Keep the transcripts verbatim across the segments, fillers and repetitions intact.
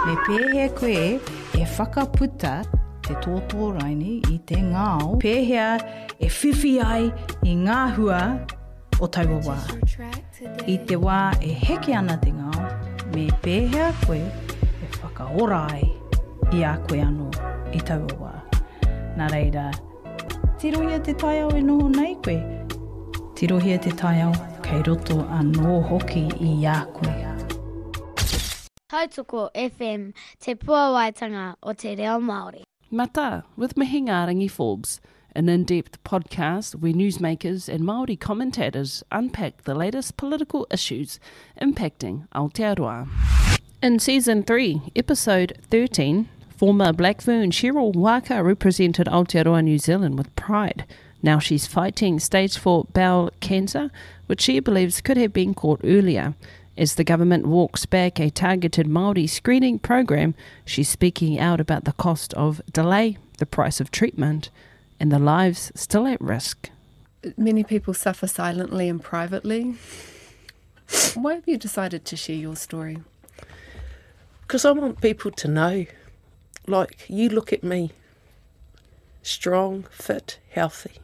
Me pēhea koe e whakaputa te tōtō raini i te ngāo. Pēhea e whiwhi ai i ngā hua o taua wā. I te wā e heke ana te ngāo, me pēhea koe e whakaora ai i a koe anō i taua wā. Nā reira, tirohia te taiao e noho nei koe. Tirohia te taiao kei roto anō hoki i a koe. Tautoko F M, te puawaitanga o te reo Māori. Mata, with Mihingarangi Forbes, an in-depth podcast where newsmakers and Māori commentators unpack the latest political issues impacting Aotearoa. In Season three, Episode thirteen, former Black Fern Cheryl Waka represented Aotearoa New Zealand with pride. Now she's fighting stage four bowel cancer, which she believes could have been caught earlier. As the government walks back a targeted Māori screening program, she's speaking out about the cost of delay, the price of treatment, and the lives still at risk. Many people suffer silently and privately. Why have you decided to share your story? Because I want people to know, like, you look at me, strong, fit, healthy.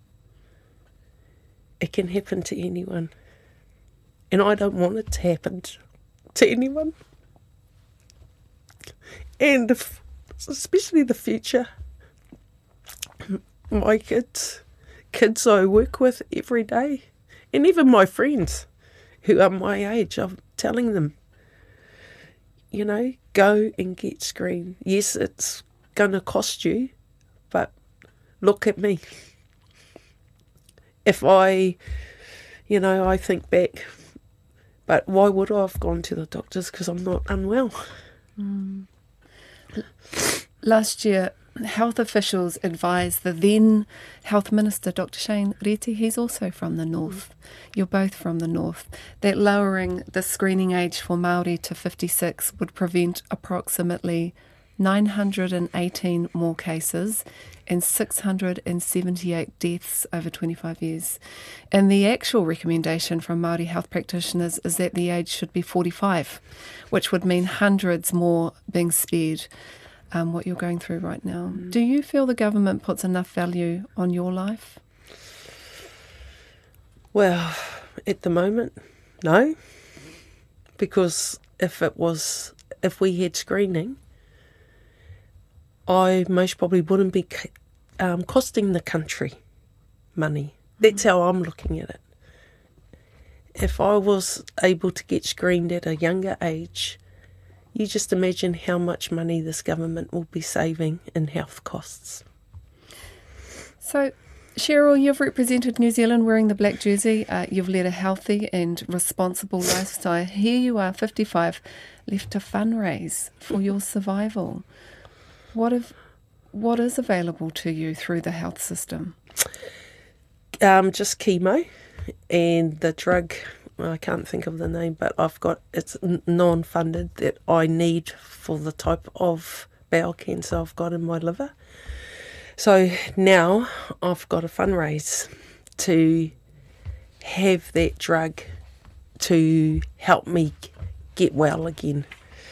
It can happen to anyone. And I don't want it to happen to anyone. And if, especially the future. My kids, kids I work with every day, and even my friends who are my age, I'm telling them, you know, go and get screened. Yes, it's going to cost you, but look at me. If I, you know, I think back, but why would I have gone to the doctors? Because I'm not unwell. Mm. Last year, health officials advised the then Health Minister, Doctor Shane Reti, he's also from the north, you're both from the north, that lowering the screening age for Māori to fifty-six would prevent approximately nine hundred eighteen more cases and six hundred seventy-eight deaths over twenty-five years. And the actual recommendation from Māori health practitioners is that the age should be forty-five, which would mean hundreds more being spared, um, what you're going through right now. Mm. Do you feel the government puts enough value on your life? Well, at the moment, no. Because if it was, if we had screening, I most probably wouldn't be um, costing the country money. That's how I'm looking at it. If I was able to get screened at a younger age, you just imagine how much money this government will be saving in health costs. So, Cheryl, you've represented New Zealand wearing the black jersey. Uh, you've led a healthy and responsible lifestyle. Here you are, fifty-five, left to fundraise for your survival. What if, what is available to you through the health system? Um, just chemo and the drug, I can't think of the name, but I've got, it's non-funded, that I need for the type of bowel cancer I've got in my liver. So now I've got to fundraise to have that drug to help me get well again.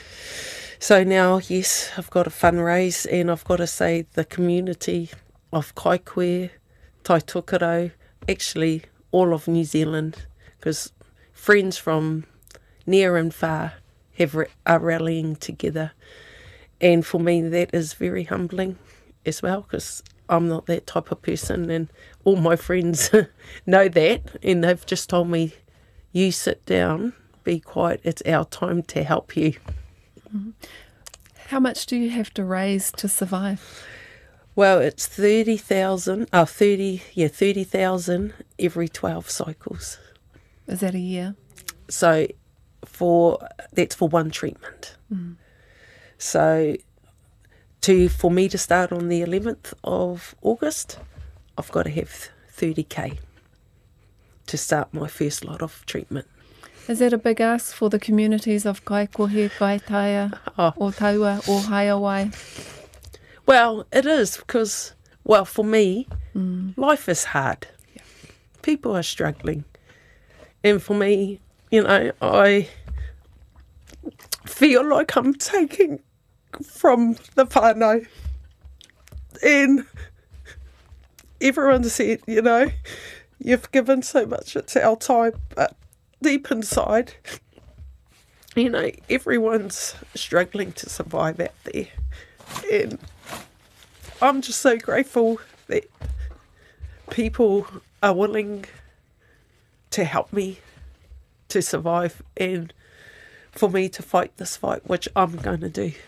So now, yes, I've got to fundraise, and I've got to say the community of Kaikohe, Taitokoro, actually all of New Zealand, because friends from near and far have are rallying together. And for me, that is very humbling as well, because I'm not that type of person, and all my friends know that, and they've just told me, you sit down, be quiet, it's our time to help you. Mm-hmm. How much do you have to raise to survive? Well, it's thirty thousand, oh, thirty, yeah, thirty thousand every twelve cycles. Is that a year? So for that's for one treatment. Mm. So to for me to start on the eleventh of August, I've got to have thirty K to start my first lot of treatment. Is that a big ask for the communities of Kaikohe, Kaitaia, oh. or Taua, or Haiawai? Well, it is, because, well, for me, mm. life is hard. Yeah. People are struggling. And for me, you know, I feel like I'm taking from the whānau. And everyone said, you know, you've given so much, it's our time, but deep inside, you know, everyone's struggling to survive out there. And I'm just so grateful that people are willing to help me to survive and for me to fight this fight, which I'm going to do.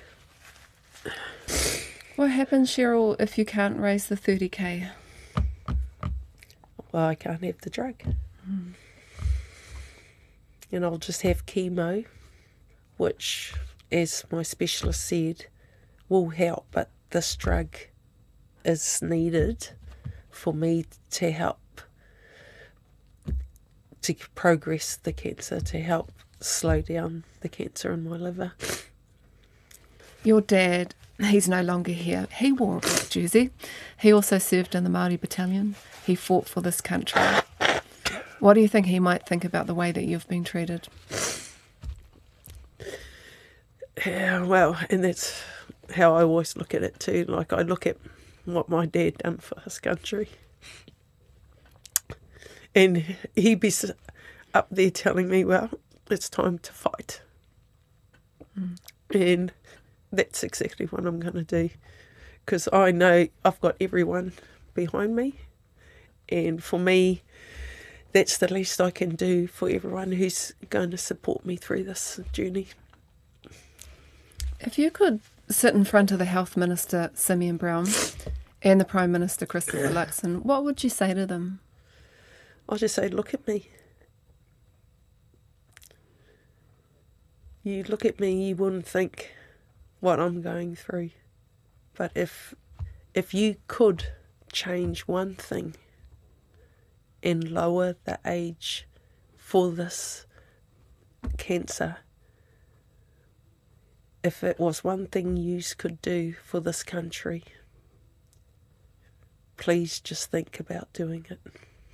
What happens, Cheryl, if you can't raise the thirty K? Well, I can't have the drug. Mm. And I'll just have chemo, which, as my specialist said, will help, but this drug is needed for me to help to progress the cancer, to help slow down the cancer in my liver. Your dad, he's no longer here. He wore a black jersey. He also served in the Māori battalion. He fought for this country. What do you think he might think about the way that you've been treated? Yeah, well, and that's how I always look at it too. Like, I look at what my dad done for his country. And he'd be up there telling me, well, it's time to fight. Mm. And that's exactly what I'm going to do. Because I know I've got everyone behind me. And for me, that's the least I can do for everyone who's going to support me through this journey. If you could sit in front of the Health Minister, Simeon Brown, and the Prime Minister, Christopher Luxon, what would you say to them? I'll just say, look at me. You look at me, you wouldn't think what I'm going through. But if if you could change one thing and lower the age for this cancer, if it was one thing you could do for this country, please just think about doing it.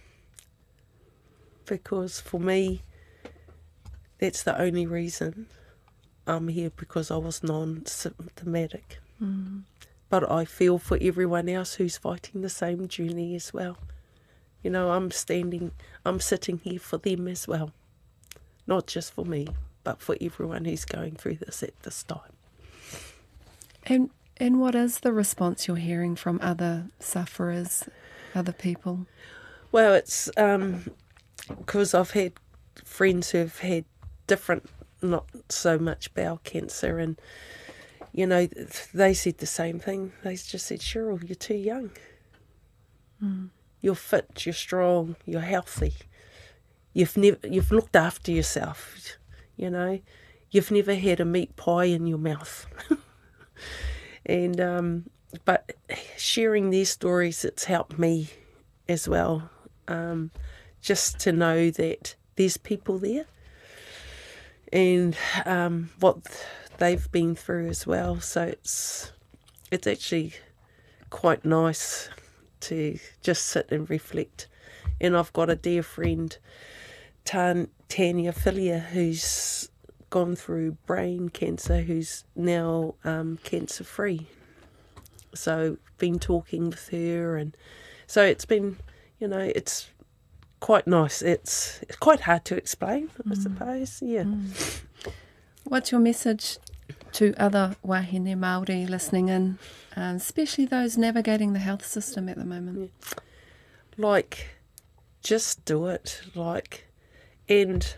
Because for me, that's the only reason I'm here, because I was non-symptomatic. Mm. But I feel for everyone else who's fighting the same journey as well. You know, I'm standing, I'm sitting here for them as well. Not just for me, but for everyone who's going through this at this time. And and what is the response you're hearing from other sufferers, other people? Well, it's um, because I've had friends who've had different, not so much bowel cancer, and, you know, they said the same thing. They just said, Cheryl, you're too young. Mm. You're fit, you're strong, you're healthy. You've never, you've looked after yourself, you know. You've never had a meat pie in your mouth. and um, but sharing these stories, it's helped me as well. Um, just to know that there's people there, and um, what they've been through as well. So it's it's actually quite nice to just sit and reflect. And I've got a dear friend, Tan, Tanya Filia, who's gone through brain cancer, who's now um, cancer free. So been talking with her, and so it's been, you know, it's quite nice. It's, it's quite hard to explain, I mm. suppose. Yeah. Mm. What's your message to other wahine Māori listening in, um, especially those navigating the health system at the moment? Yeah. Like, just do it. Like, and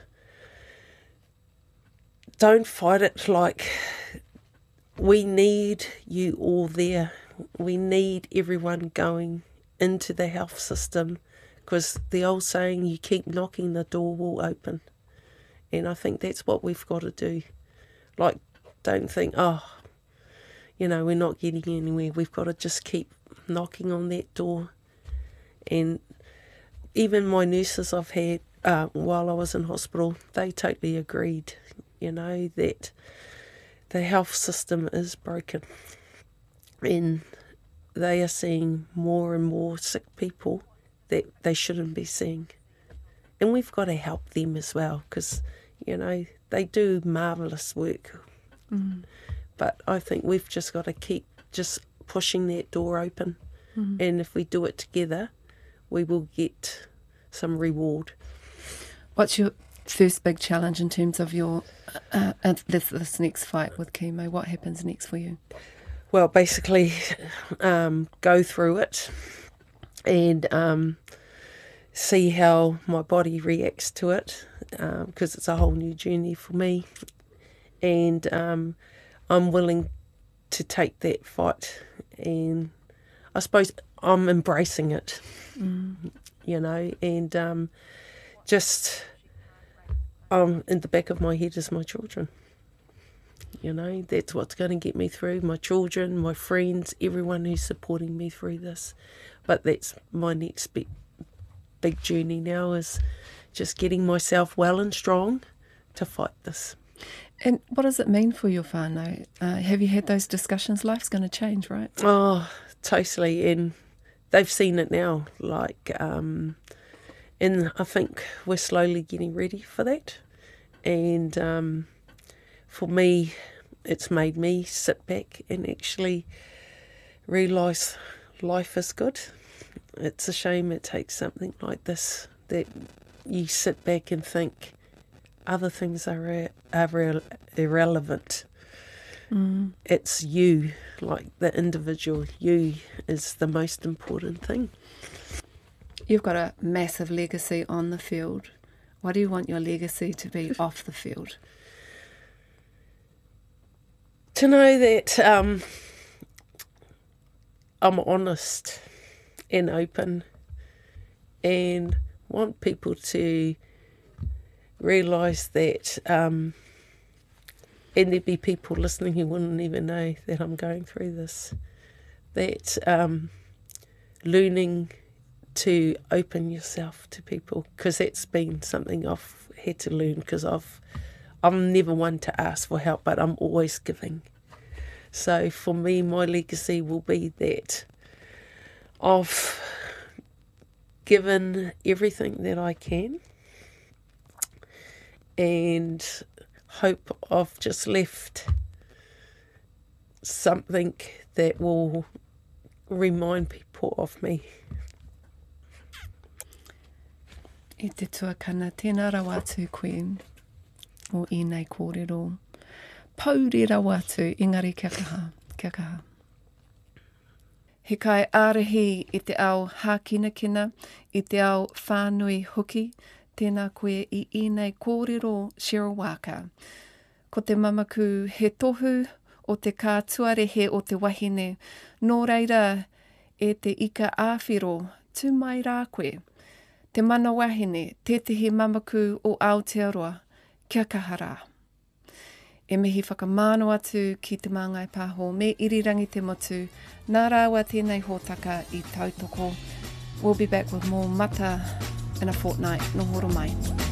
don't fight it. Like, we need you all there. We need everyone going into the health system, because the old saying, you keep knocking, the door will open. And I think that's what we've got to do. Like, don't think, oh, you know, we're not getting anywhere. We've got to just keep knocking on that door. And even my nurses I've had uh, while I was in hospital, they totally agreed, you know, that the health system is broken. And they are seeing more and more sick people that they shouldn't be seeing. And we've got to help them as well, because, you know, they do marvellous work Mm. But I think we've just got to keep just pushing that door open. Mm. And if we do it together, we will get some reward. What's your first big challenge in terms of your uh, uh, this, this next fight with chemo? What happens next for you? Well, basically, um, go through it and um, see how my body reacts to it, because um, it's a whole new journey for me. And um, I'm willing to take that fight, and I suppose I'm embracing it, mm. you know, and um, just um, in the back of my head is my children. You know, that's what's going to get me through. My children, my friends, everyone who's supporting me through this. But that's my next big, big journey now, is just getting myself well and strong to fight this. And what does it mean for your whānau? Uh, have you had those discussions? Life's going to change, right? Oh, totally. And they've seen it now. Like, um, and I think we're slowly getting ready for that. And um, for me, it's made me sit back and actually realise life is good. It's a shame it takes something like this that you sit back and think other things are, are irrelevant. Mm. It's you, like the individual. You is the most important thing. You've got a massive legacy on the field. What do you want your legacy to be off the field? To know that um, I'm honest and open, and want people to realise that, um, and there'd be people listening who wouldn't even know that I'm going through this, that um, learning to open yourself to people, because that's been something I've had to learn, because I've I'm never one to ask for help, but I'm always giving. So for me, my legacy will be that I've given everything that I can, and hope I've just left something that will remind people of me. I te tuakana, tēnā rau atu koe o i nei kōrero. Pauri rau atu, engari kia kaha, kia kaha. He kai ārahi i te ao hākinakina, i te ao whānui hoki, tēnā koe i i nei kōrero Cheryl Walker. Ko te mamaku he tohu o te kātuarehe o te wahine, nō reira e te ika āwhiro tū mai rā koe. Te mana wahine, tētahi mamaku o Aotearoa, kia kaha rā. E mihi whakamāno atu ki te māngai pāho, me irirangi te motu, nā rāua tēnei hōtaka i tautoko. We'll be back with more mata in a fortnight. Nō horo mai.